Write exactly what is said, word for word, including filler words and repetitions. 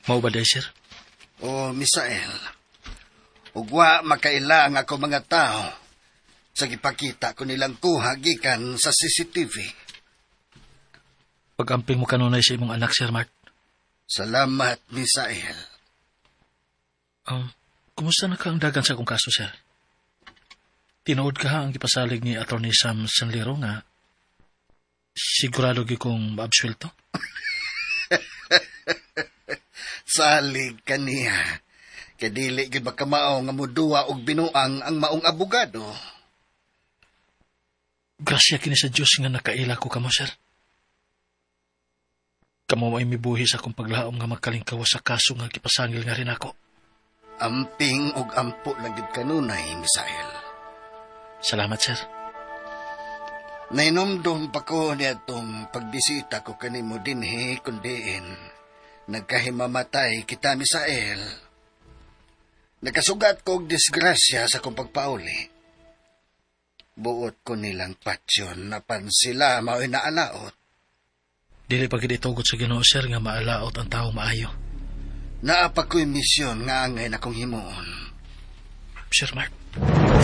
Mao ba day, sir? O, Misael, ugwa makaila ang ako mga tao sa gipakita ko nilang kuha gikan sa C C T V. Pag-amping mo kanunay sa imong anak, Sir Mark. Salamat, Misael. Um, kumusta na ka ang dagan sa akong kaso, sir? Tinood ka ha ang ipasalig ni Atty. Sam Sanlero nga sigurado gi kong maabsuelto? Salig kaniya. Kadili gid ba kamao nga muduwa og binuang ang maong abogado? Grasya kini sa Diyos nga nakaila ko kamo, sir. Kamo ay mibuhi sa akong paglaom nga magkalingkawa sa kaso nga gipasangil nga rin ako. Amping og ampo lang gid kanunay, Misael. Salamat, sir. Nainomdom pa ko niya itong pagbisita ko kanimo dinhi kundiin. Nagkahimamatay kita, Misael. Nagkasugat ko og disgrasya sa kong pagpauli. Buot ko nilang patsyon na pan sila mao'y naalaot. Dili pa gid itugot sa Ginoo, sir, nga maalaot ang tao maayo. Naapa ko'y misyon nga angay na kong himuon. Sir Mark.